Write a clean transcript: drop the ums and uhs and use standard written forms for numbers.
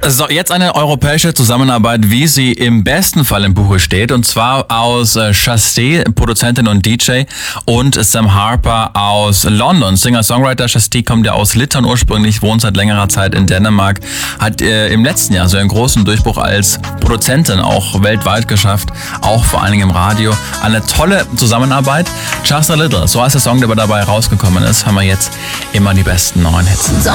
So, jetzt eine europäische Zusammenarbeit, wie sie im besten Fall im Buche steht, und zwar aus Shasté, Produzentin und DJ, und Sam Harper aus London, Singer-Songwriter. Shasté kommt ja aus Litauen ursprünglich, wohnt seit längerer Zeit in Dänemark, hat im letzten Jahr so einen großen Durchbruch als Produzentin auch weltweit geschafft, auch vor allen Dingen im Radio. Eine tolle Zusammenarbeit. Just a Little, so heißt der Song, der dabei rausgekommen ist, haben wir jetzt immer die besten neuen Hits.